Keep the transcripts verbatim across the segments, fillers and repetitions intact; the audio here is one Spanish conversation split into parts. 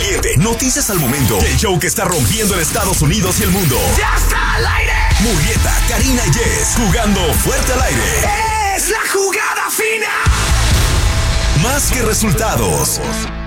caliente, noticias al momento. El show que está rompiendo en Estados Unidos y el mundo. ¡Ya está al aire! Murrieta, Karina y Jess, jugando fuerte al aire. ¡Es la jugada final! Más que resultados.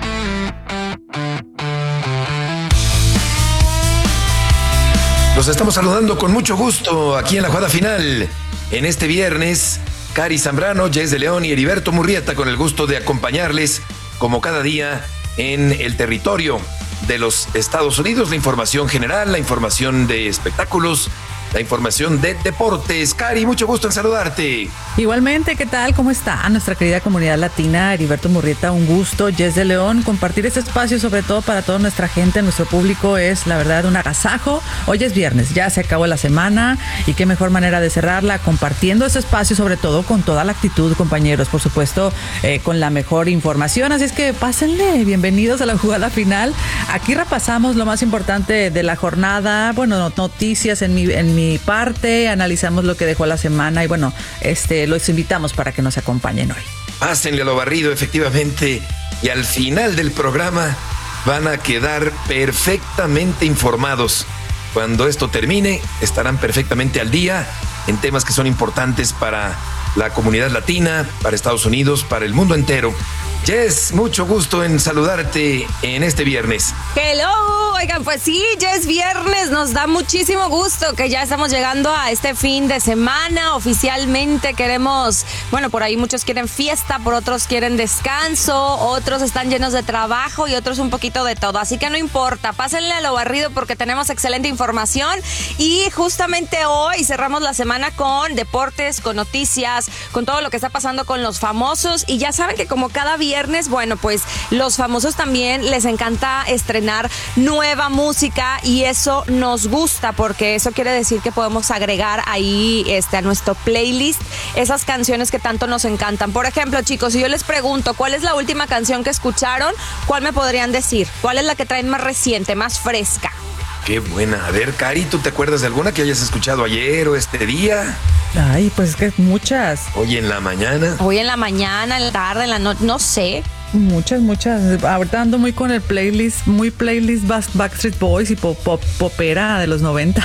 Los estamos saludando con mucho gusto aquí en la jugada final. En este viernes, Cari Zambrano, Jess de León y Heriberto Murrieta con el gusto de acompañarles como cada día en el territorio de los Estados Unidos. La información general, la información de espectáculos, la información de deportes. Cari, mucho gusto en saludarte. Igualmente, ¿qué tal? ¿Cómo está nuestra querida comunidad latina? Heriberto Murrieta, un gusto. Jess de León, compartir este espacio, sobre todo para toda nuestra gente, nuestro público, es la verdad un agasajo. Hoy es viernes, ya se acabó la semana y qué mejor manera de cerrarla compartiendo este espacio, sobre todo con toda la actitud, compañeros, por supuesto, eh, con la mejor información. Así es que pásenle, bienvenidos a la jugada final. Aquí repasamos lo más importante de la jornada, bueno, noticias en mi, en mi mi parte, analizamos lo que dejó la semana y bueno, este los invitamos para que nos acompañen hoy. Pásenle a lo barrido, efectivamente, y al final del programa van a quedar perfectamente informados. Cuando esto termine, estarán perfectamente al día en temas que son importantes para la comunidad latina, para Estados Unidos, para el mundo entero. Jess, mucho gusto en saludarte en este viernes. Hello, oigan, pues sí, ya es viernes, nos da muchísimo gusto que ya estamos llegando a este fin de semana. Oficialmente queremos, bueno, por ahí muchos quieren fiesta, por otros quieren descanso, otros están llenos de trabajo y otros un poquito de todo. Así que no importa, pásenle a lo barrido porque tenemos excelente información y justamente hoy cerramos la semana con deportes, con noticias, con todo lo que está pasando con los famosos y ya saben que como cada viernes Viernes, bueno, pues los famosos también les encanta estrenar nueva música y eso nos gusta porque eso quiere decir que podemos agregar ahí este, a nuestro playlist esas canciones que tanto nos encantan. Por ejemplo, chicos, si yo les pregunto cuál es la última canción que escucharon, ¿cuál me podrían decir? ¿Cuál es la que traen más reciente, más fresca? Qué buena. A ver, Cari, ¿tú te acuerdas de alguna que hayas escuchado ayer o este día? Ay, pues es que muchas. Hoy en la mañana. Hoy en la mañana, en la tarde, en la noche, no sé. Muchas, muchas. Ahorita ando muy con el playlist, muy playlist Backstreet Boys y pop, pop, popera de los noventa.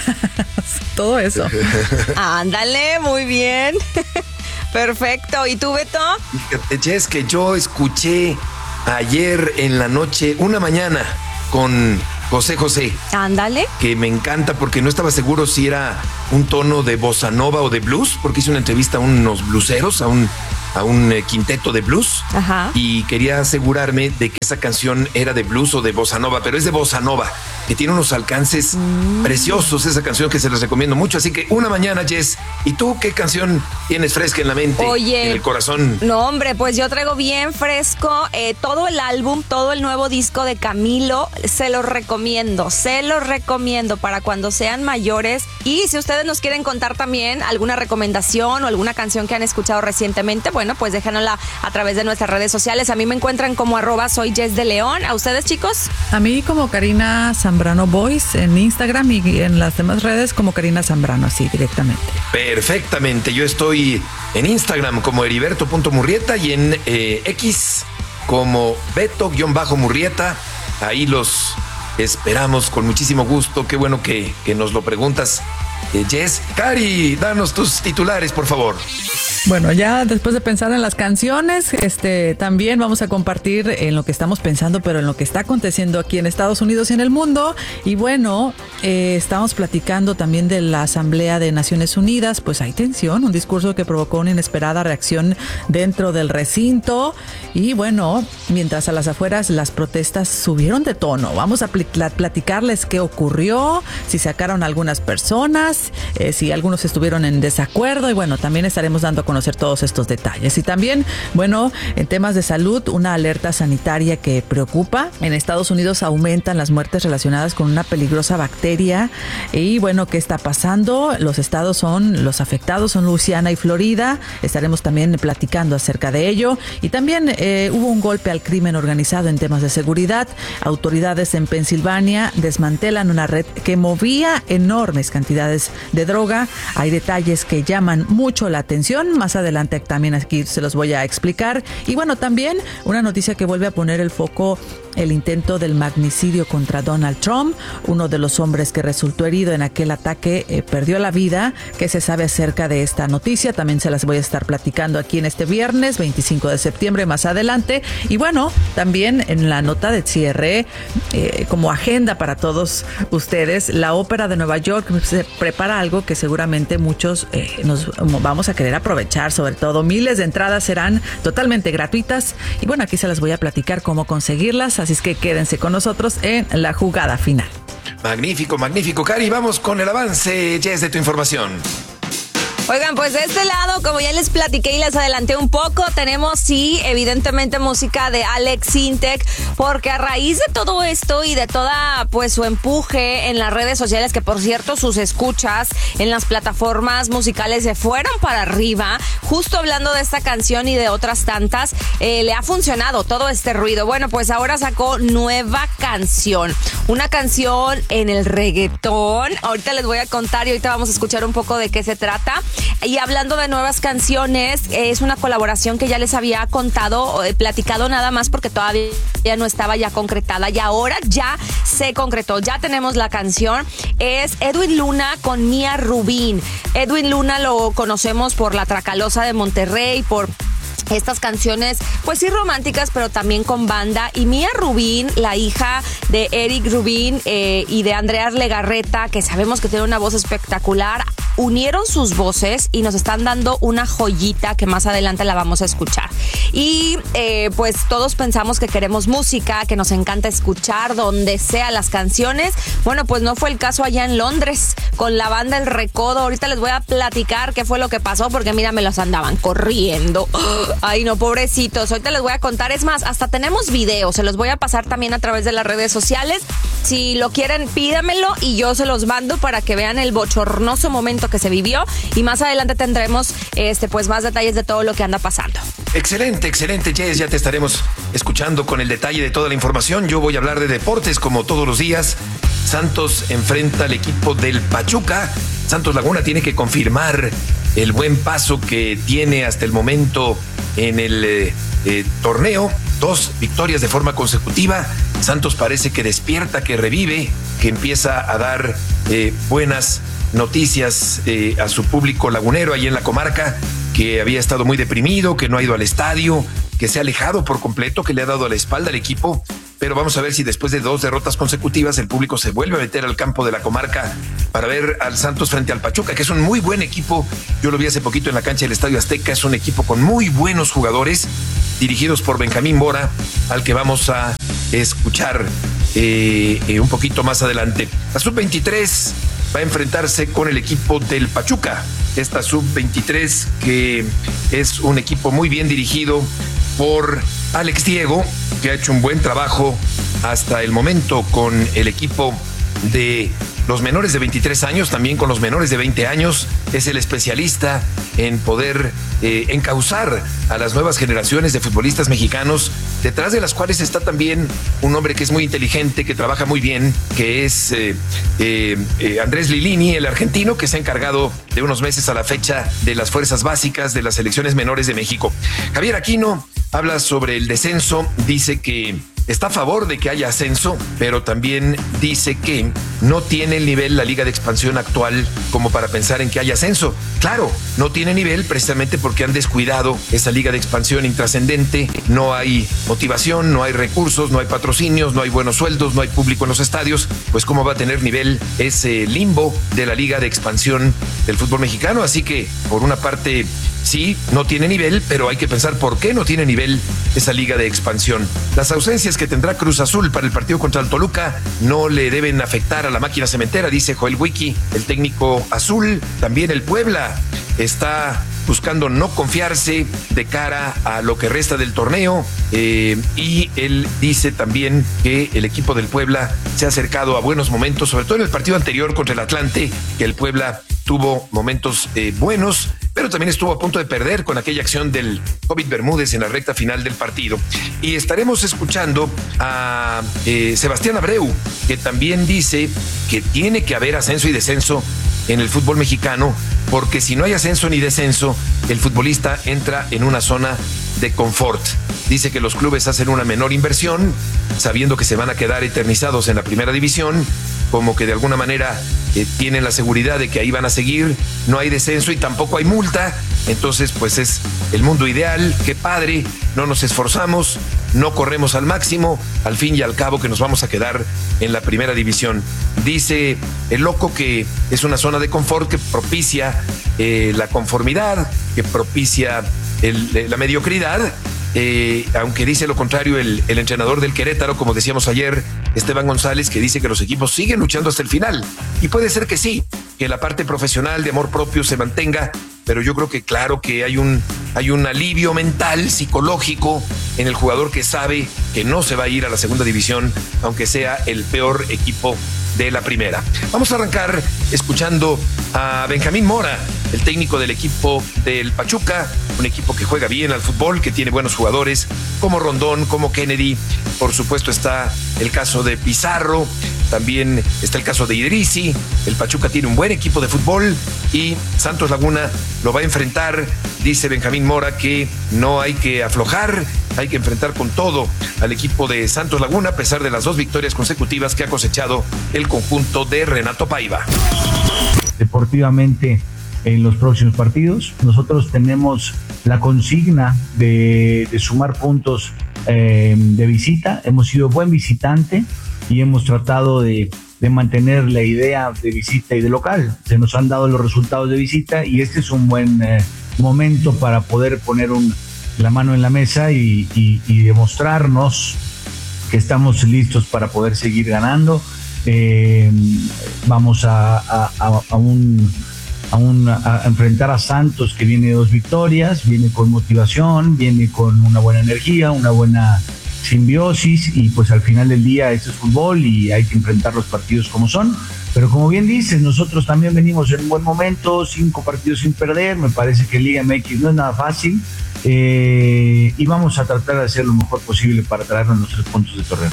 Todo eso. Ándale, muy bien. Perfecto. ¿Y tú, Beto? Fíjate, Jess, que yo escuché ayer en la noche, una mañana, con José José. Ándale. Que me encanta porque no estaba seguro si era un tono de bossa nova o de blues, porque hice una entrevista a unos blueseros, a un, a un eh, quinteto de blues. Ajá. Y quería asegurarme de que esa canción era de blues o de bossa nova, pero es de bossa nova, que tiene unos alcances mm. preciosos, esa canción que se les recomiendo mucho. Así que una mañana, Jess, ¿y tú qué canción tienes fresca en la mente? Oye, en el corazón? No, hombre, pues yo traigo bien fresco eh, todo el álbum, todo el nuevo disco de Camilo. Se lo recomiendo, se lo recomiendo para cuando sean mayores. Y si ustedes nos quieren contar también alguna recomendación o alguna canción que han escuchado recientemente, bueno, pues déjanosla a través de nuestras redes sociales. A mí me encuentran como arroba soy Jess de León. ¿A ustedes, chicos? A mí como Karina Zambrano Voice en Instagram y en las demás redes como Karina Zambrano, así directamente. Perfectamente. Yo estoy en Instagram como heriberto punto murrieta y en eh, X como Beto-Murrieta. Ahí los esperamos con muchísimo gusto. Qué bueno que, que nos lo preguntas, eh, Jess. Cari, danos tus titulares, por favor. Bueno, ya después de pensar en las canciones, este, también vamos a compartir en lo que estamos pensando, pero en lo que está aconteciendo aquí en Estados Unidos y en el mundo. Y bueno, eh, estamos platicando también de la Asamblea de Naciones Unidas. Pues hay tensión, un discurso que provocó una inesperada reacción dentro del recinto. Y bueno, mientras a las afueras las protestas subieron de tono. Vamos a pl- platicarles qué ocurrió, si sacaron algunas personas, eh, si algunos estuvieron en desacuerdo. Y bueno, también estaremos dando a conocer todos estos detalles. Y también, bueno, en temas de salud, una alerta sanitaria que preocupa. En Estados Unidos aumentan las muertes relacionadas con una peligrosa bacteria. Y bueno, ¿qué está pasando? Los estados son, los afectados son Luisiana y Florida. Estaremos también platicando acerca de ello. Y también eh, hubo un golpe al crimen organizado en temas de seguridad. Autoridades en Pensilvania desmantelan una red que movía enormes cantidades de droga. Hay detalles que llaman mucho la atención. Más adelante también aquí se los voy a explicar. Y bueno, también una noticia que vuelve a poner el foco el intento del magnicidio contra Donald Trump. Uno de los hombres que resultó herido en aquel ataque eh, perdió la vida. ¿Qué se sabe acerca de esta noticia? También se las voy a estar platicando aquí en este viernes veinticinco de septiembre más adelante. Y bueno, también en la nota de cierre, eh, como agenda para todos ustedes, la Ópera de Nueva York se prepara algo que seguramente muchos eh, nos vamos a querer aprovechar. Sobre todo, miles de entradas serán totalmente gratuitas. Y bueno, aquí se las voy a platicar cómo conseguirlas. Así es que quédense con nosotros en la jugada final. Magnífico, magnífico, Cari. Vamos con el avance, Jess, de tu información. Oigan, pues de este lado, como ya les platiqué y les adelanté un poco, tenemos sí, evidentemente música de Alex Sintek, porque a raíz de todo esto y de toda pues su empuje en las redes sociales, que por cierto sus escuchas en las plataformas musicales se fueron para arriba, justo hablando de esta canción y de otras tantas, eh, le ha funcionado todo este ruido. Bueno, pues ahora sacó nueva canción, una canción en el reggaetón. Ahorita les voy a contar y ahorita vamos a escuchar un poco de qué se trata. Y hablando de nuevas canciones, es una colaboración que ya les había contado, eh, platicado nada más porque todavía no estaba ya concretada y ahora ya se concretó, ya tenemos la canción. Es Edwin Luna con Mía Rubín. Edwin Luna lo conocemos por La Tracalosa de Monterrey, por estas canciones, pues sí románticas, pero también con banda. Y Mía Rubín, la hija de Eric Rubín eh, y de Andrea Legarreta, que sabemos que tiene una voz espectacular, unieron sus voces y nos están dando una joyita que más adelante la vamos a escuchar. Y eh, pues todos pensamos que queremos música, que nos encanta escuchar donde sea las canciones. Bueno, pues no fue el caso allá en Londres con la banda El Recodo. Ahorita les voy a platicar qué fue lo que pasó, porque mira, me los andaban corriendo. Ay, no, pobrecitos. Ahorita les voy a contar. Es más, hasta tenemos videos. Se los voy a pasar también a través de las redes sociales. Si lo quieren, pídamelo y yo se los mando para que vean el bochornoso momento que se vivió. Y más adelante tendremos este, pues, más detalles de todo lo que anda pasando. Excelente, excelente, Jess. Ya te estaremos escuchando con el detalle de toda la información. Yo voy a hablar de deportes como todos los días. Santos enfrenta al equipo del Pachuca. Santos Laguna tiene que confirmar el buen paso que tiene hasta el momento en el eh, eh, torneo. Dos victorias de forma consecutiva. Santos parece que despierta, que revive, que empieza a dar eh, buenas noticias eh, a su público lagunero ahí en la comarca, que había estado muy deprimido, que no ha ido al estadio, que se ha alejado por completo, que le ha dado la espalda al equipo. Pero vamos a ver si después de dos derrotas consecutivas el público se vuelve a meter al campo de la comarca para ver al Santos frente al Pachuca, que es un muy buen equipo. Yo lo vi hace poquito en la cancha del Estadio Azteca. Es un equipo con muy buenos jugadores, dirigidos por Benjamín Mora, al que vamos a escuchar eh, eh, un poquito más adelante. La sub veintitrés va a enfrentarse con el equipo del Pachuca. Esta sub veintitrés, que es un equipo muy bien dirigido por Alex Diego, que ha hecho un buen trabajo hasta el momento con el equipo de los menores de veintitrés años, también con los menores de veinte años. Es el especialista en poder eh, encauzar a las nuevas generaciones de futbolistas mexicanos, detrás de las cuales está también un hombre que es muy inteligente, que trabaja muy bien, que es eh, eh, eh, Andrés Lilini, el argentino, que se ha encargado de unos meses a la fecha de las fuerzas básicas de las selecciones menores de México. Javier Aquino habla sobre el descenso, dice que está a favor de que haya ascenso, pero también dice que no tiene el nivel la Liga de Expansión actual como para pensar en que haya ascenso. Claro, no tiene nivel precisamente porque han descuidado esa Liga de Expansión intrascendente. No hay motivación, no hay recursos, no hay patrocinios, no hay buenos sueldos, no hay público en los estadios. Pues cómo va a tener nivel ese limbo de la Liga de Expansión del fútbol mexicano. Así que por una parte sí, no tiene nivel, pero hay que pensar por qué no tiene nivel esa Liga de Expansión. Las ausencias que tendrá Cruz Azul para el partido contra el Toluca no le deben afectar a la máquina cementera, dice Joel Wiki, el técnico azul. También el Puebla está buscando no confiarse de cara a lo que resta del torneo, eh, y él dice también que el equipo del Puebla se ha acercado a buenos momentos, sobre todo en el partido anterior contra el Atlante, que el Puebla tuvo momentos eh, buenos, pero también estuvo a punto de perder con aquella acción del Covid Bermúdez en la recta final del partido. Y estaremos escuchando a eh, Sebastián Abreu, que también dice que tiene que haber ascenso y descenso en el fútbol mexicano, porque si no hay ascenso ni descenso, el futbolista entra en una zona de confort. Dice que los clubes hacen una menor inversión, sabiendo que se van a quedar eternizados en la primera división, como que de alguna manera eh, tienen la seguridad de que ahí van a seguir, no hay descenso y tampoco hay multa. Entonces, pues es el mundo ideal, qué padre, no nos esforzamos, no corremos al máximo, al fin y al cabo que nos vamos a quedar en la primera división. Dice el loco que es una zona de confort que propicia eh, la conformidad, que propicia el, la mediocridad. Eh, aunque dice lo contrario el, el entrenador del Querétaro, como decíamos ayer, Esteban González, que dice que los equipos siguen luchando hasta el final. Y puede ser que sí, que la parte profesional de amor propio se mantenga, pero yo creo que claro que hay un, hay un alivio mental, psicológico en el jugador que sabe que no se va a ir a la segunda división, aunque sea el peor equipo de la primera. Vamos a arrancar escuchando a Benjamín Mora, el técnico del equipo del Pachuca, un equipo que juega bien al fútbol, que tiene buenos jugadores como Rondón, como Kennedy. Por supuesto está el caso de Pizarro, también está el caso de Idrissi. El Pachuca tiene un buen equipo de fútbol y Santos Laguna lo va a enfrentar. Dice Benjamín Mora que no hay que aflojar, hay que enfrentar con todo al equipo de Santos Laguna, a pesar de las dos victorias consecutivas que ha cosechado el conjunto de Renato Paiva. Deportivamente, en los próximos partidos, nosotros tenemos la consigna de, de sumar puntos eh, de visita. Hemos sido buen visitante y hemos tratado de, de mantener la idea de visita y de local. Se nos han dado los resultados de visita y este es un buen eh, momento para poder poner un, la mano en la mesa y, y, y demostrarnos que estamos listos para poder seguir ganando. Eh, vamos a, a, a, a un... A, un, a enfrentar a Santos, que viene de dos victorias, viene con motivación, viene con una buena energía, una buena simbiosis, y pues al final del día esto es fútbol y hay que enfrentar los partidos como son. Pero como bien dices, nosotros también venimos en un buen momento, cinco partidos sin perder. Me parece que Liga M X no es nada fácil, eh, y vamos a tratar de hacer lo mejor posible para traernos los tres puntos de torneo.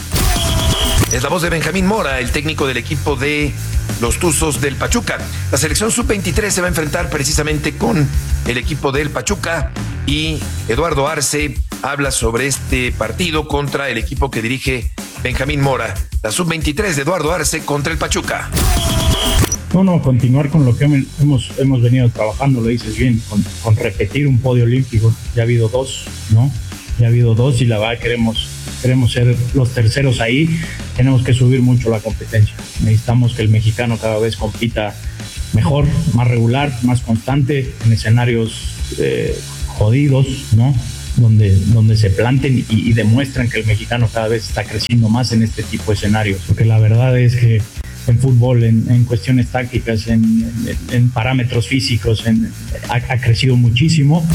Es la voz de Benjamín Mora, el técnico del equipo de los Tuzos del Pachuca. La selección sub veintitrés se va a enfrentar precisamente con el equipo del Pachuca y Eduardo Arce habla sobre este partido contra el equipo que dirige Benjamín Mora. La sub veintitrés de Eduardo Arce contra el Pachuca. No, no, continuar con lo que hemos, hemos venido trabajando, lo dices bien, con, con repetir un podio olímpico. Ya ha habido dos, ¿no? Ya ha habido dos y la verdad queremos, queremos ser los terceros ahí. Tenemos que subir mucho la competencia. Necesitamos que el mexicano cada vez compita mejor, más regular, más constante, en escenarios eh, jodidos, ¿no? Donde, donde se planten y, y demuestran que el mexicano cada vez está creciendo más en este tipo de escenarios. Porque la verdad es que en fútbol, en, en cuestiones tácticas, en, en, en parámetros físicos, en, ha, ha crecido muchísimo.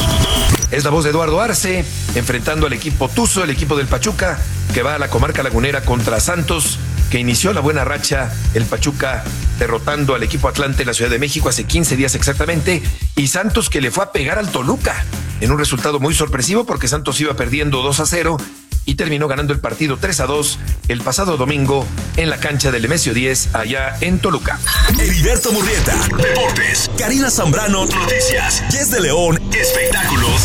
Es la voz de Eduardo Arce, enfrentando al equipo Tuzo, el equipo del Pachuca, que va a la comarca lagunera contra Santos, que inició la buena racha, el Pachuca derrotando al equipo Atlante en la Ciudad de México hace quince días exactamente, y Santos que le fue a pegar al Toluca, en un resultado muy sorpresivo porque Santos iba perdiendo dos a cero y terminó ganando el partido tres a dos el pasado domingo en la cancha del Nemesio diez allá en Toluca. Heriberto Murrieta, deportes. Karina Zambrano, noticias. Jess de León, espectáculos.